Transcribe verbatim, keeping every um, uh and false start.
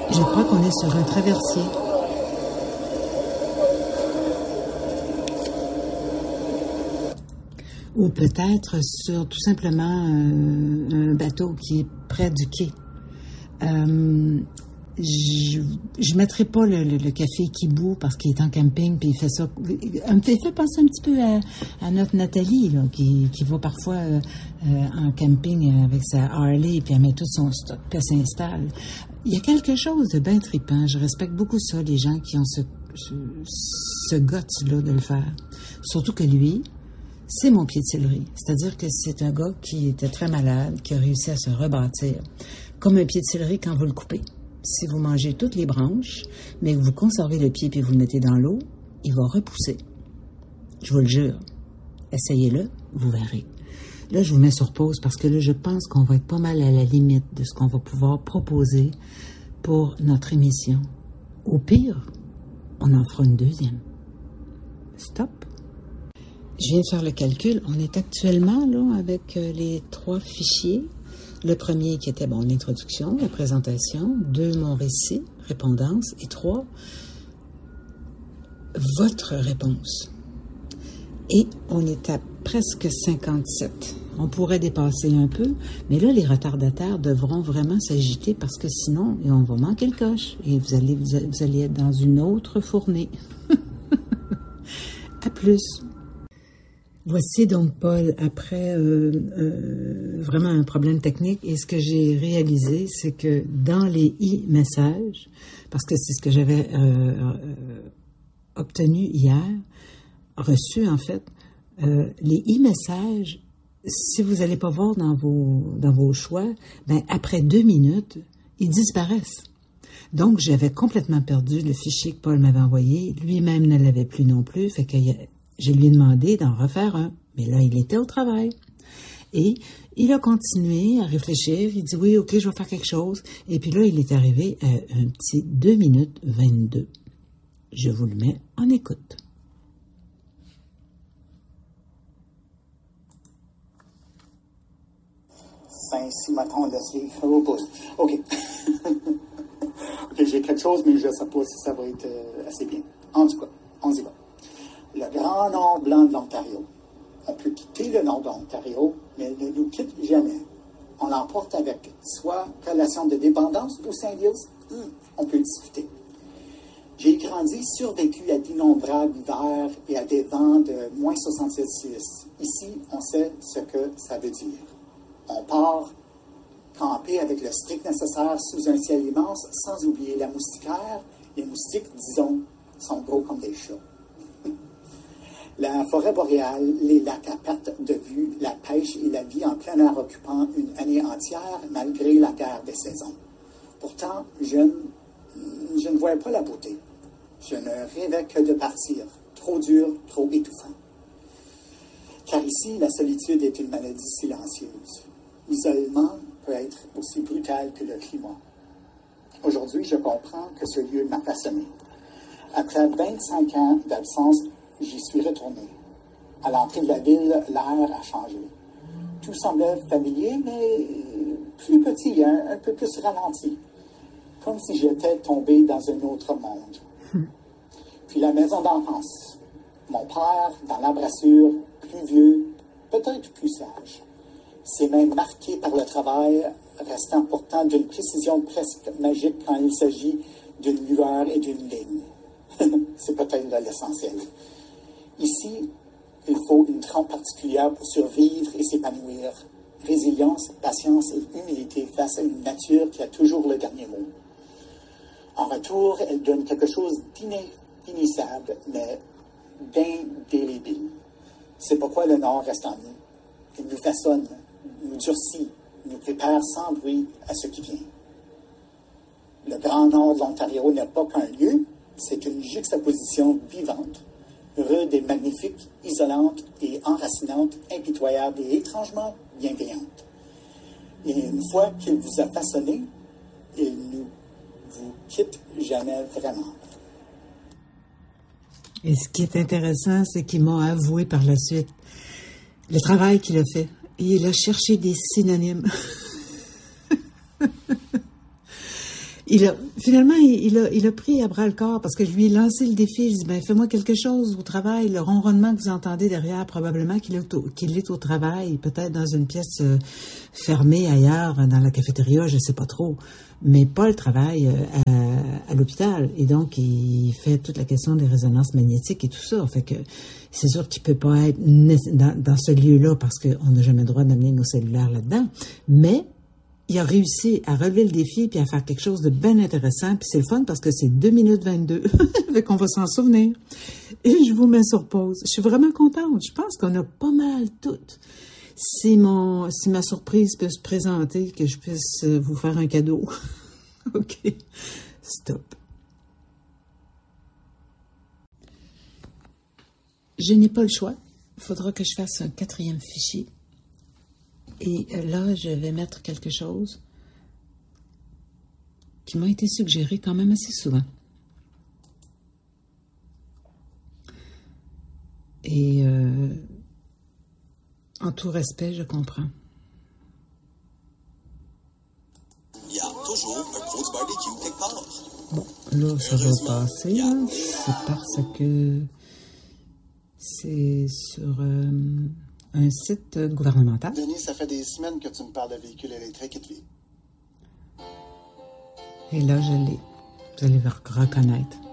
Je crois qu'on est sur un traversier. Ou peut-être sur tout simplement euh, un bateau qui est près du quai. Euh, je ne mettrai pas le, le, le café qui bout parce qu'il est en camping puis il fait ça. Il fait penser un petit peu à, à notre Nathalie là, qui, qui va parfois euh, euh, en camping avec sa Harley puis elle met tout son stock puis elle s'installe. Il y a quelque chose de bien trippant. Je respecte beaucoup ça, les gens qui ont ce, ce, ce guts-là de le faire. Surtout que lui, c'est mon pied de céleri. C'est-à-dire que c'est un gars qui était très malade, qui a réussi à se rebâtir. Comme un pied de céleri quand vous le coupez. Si vous mangez toutes les branches, mais que vous conservez le pied et vous le mettez dans l'eau, il va repousser. Je vous le jure. Essayez-le, vous verrez. Là, je vous mets sur pause parce que là, je pense qu'on va être pas mal à la limite de ce qu'on va pouvoir proposer pour notre émission. Au pire, on en fera une deuxième. Stop. Je viens de faire le calcul. On est actuellement là avec euh, les trois fichiers. Le premier qui était, bon, l'introduction, la présentation. Deux, mon récit, répondance. Et trois, votre réponse. Et on est à presque cinquante-sept. On pourrait dépasser un peu, mais là, les retardataires devront vraiment s'agiter parce que sinon, on va manquer le coche. Et vous allez, vous allez, vous allez être dans une autre fournée. À plus. Voici donc Paul, après euh, euh, vraiment un problème technique, et ce que j'ai réalisé, c'est que dans les e-messages, parce que c'est ce que j'avais euh, euh, obtenu hier, reçu en fait, euh, les e-messages, si vous n'allez pas voir dans vos, dans vos choix, ben après deux minutes, ils disparaissent. Donc, j'avais complètement perdu le fichier que Paul m'avait envoyé. Lui-même ne l'avait plus non plus, fait que je lui ai demandé d'en refaire un. Mais là, il était au travail. Et il a continué à réfléchir. Il dit, oui, OK, je vais faire quelque chose. Et puis là, il est arrivé à un petit deux minutes vingt-deux. Je vous le mets en écoute. Saint-Cy, mettons, laisse-les au pouce. OK. OK, j'ai quelque chose, mais je ne sais pas si ça va être euh, assez bien. En tout cas, on y va. Le Grand Nord blanc de l'Ontario. On peut quitter le nord de l'Ontario, mais il ne nous quitte jamais. On l'emporte avec soit relation de dépendance ou symbiose. Hum, on peut le discuter. J'ai grandi, survécu à d'innombrables hivers et à des vents de moins soixante-sept virgule six. Ici, on sait ce que ça veut dire. On part camper avec le strict nécessaire sous un ciel immense, sans oublier la moustiquaire. Les moustiques, disons, sont gros comme des chats. La forêt boréale, les lacs à perte de vue, la pêche et la vie en plein air occupant une année entière, malgré la guerre des saisons. Pourtant, je ne, je ne voyais pas la beauté. Je ne rêvais que de partir. Trop dur, trop étouffant. Car ici, la solitude est une maladie silencieuse. L'isolement peut être aussi brutal que le climat. Aujourd'hui, je comprends que ce lieu m'a façonné. Après vingt-cinq ans d'absence, j'y suis retourné. À l'entrée de la ville, l'air a changé. Tout semblait familier, mais plus petit, un, un peu plus ralenti. Comme si j'étais tombé dans un autre monde. Puis la maison d'enfance. Mon père, dans l'embrassure, plus vieux, peut-être plus sage. Ses mains marquées par le travail, restant pourtant d'une précision presque magique quand il s'agit d'une lueur et d'une ligne. C'est peut-être là l'essentiel. Ici, il faut une trempe particulière pour survivre et s'épanouir. Résilience, patience et humilité face à une nature qui a toujours le dernier mot. En retour, elle donne quelque chose d'inéfinissable, mais d'indélébile. C'est pourquoi le Nord reste en nous. Il nous façonne, nous durcit, nous prépare sans bruit à ce qui vient. Le Grand Nord de l'Ontario n'est pas qu'un lieu, c'est une juxtaposition vivante, rude et magnifique, isolante et enracinante, impitoyable et étrangement bienveillante. Et une fois qu'il vous a façonné, il ne vous quitte jamais vraiment. Et ce qui est intéressant, c'est qu'il m'a avoué par la suite le travail qu'il a fait. Et il a cherché des synonymes. Il a, finalement, il, il, a, il a pris à bras le corps parce que je lui ai lancé le défi. Je dis, ben, fais-moi quelque chose au travail. Le ronronnement que vous entendez derrière, probablement qu'il est au, qu'il est au travail, peut-être dans une pièce euh, fermée ailleurs, dans la cafétéria, je sais pas trop. Mais pas le travail euh, à, à l'hôpital. Et donc, il fait toute la question des résonances magnétiques et tout ça. Fait que c'est sûr qu'il peut pas être dans, dans ce lieu-là parce qu'on n'a jamais le droit d'amener nos cellulaires là-dedans. Mais il a réussi à relever le défi puis à faire quelque chose de bien intéressant. Puis c'est le fun parce que c'est deux minutes vingt-deux. Fait qu'on va s'en souvenir. Et je vous mets sur pause. Je suis vraiment contente. Je pense qu'on a pas mal toutes. Si, mon, si ma surprise peut se présenter, que je puisse vous faire un cadeau. OK. Stop. Je n'ai pas le choix. Il faudra que je fasse un quatrième fichier. Et là, je vais mettre quelque chose qui m'a été suggéré quand même assez souvent. Et euh, en tout respect, je comprends. Il y a toujours un gros barbecue quelque part. Bon, là, ça va passer. Hein. C'est parce que c'est sur... Euh, un site gouvernemental. Denis, ça fait des semaines que tu me parles de véhicules électriques et de vie. Et là, je l'ai. Vous allez le reconnaître.